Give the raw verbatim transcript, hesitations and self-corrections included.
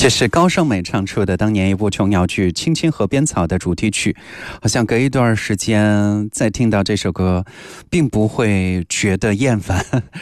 这是高胜美唱出的当年一部琼瑶剧《青青河边草》的主题曲，好像隔一段时间再听到这首歌并不会觉得厌烦，